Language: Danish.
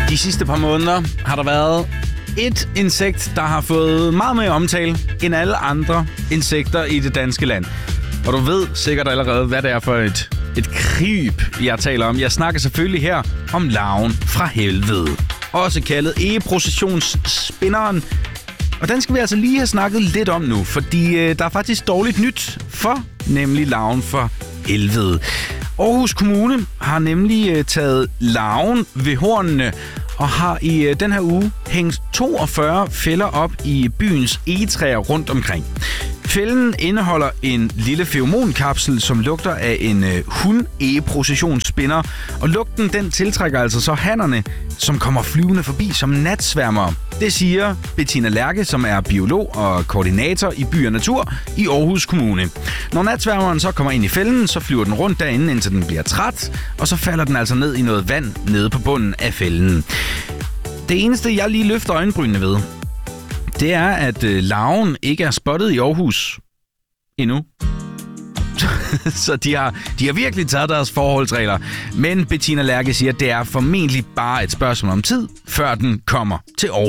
De sidste par måneder har der været et insekt, der har fået meget mere omtale end alle andre insekter i det danske land. Og du ved sikkert allerede, hvad det er for et kryb, jeg taler om. Jeg snakker selvfølgelig her om larven fra helvede. Også kaldet egeprocessionsspinderen. Og den skal vi altså lige have snakket lidt om nu, fordi der er faktisk dårligt nyt for nemlig larven fra helvede. Aarhus Kommune har nemlig taget larven ved hornene og har i den her uge hængt 42 fælder op i byens egetræer rundt omkring. Fælden indeholder en lille feromonkapsel, som lugter af en hund-egeprocessionsspinder, og lugten den tiltrækker altså så hannerne, som kommer flyvende forbi som natsværmere. Det siger Bettina Lærke, som er biolog og koordinator i By og Natur i Aarhus Kommune. Når natsværmeren så kommer ind i fælden, så flyver den rundt derinde, indtil den bliver træt, og så falder den altså ned i noget vand nede på bunden af fælden. Det eneste, jeg lige løfter øjenbrynene ved, det er, at larven ikke er spottet i Aarhus endnu. Så de har virkelig taget deres forholdsregler. Men Bettina Lærke siger, at det er formentlig bare et spørgsmål om tid, før den kommer til Aarhus.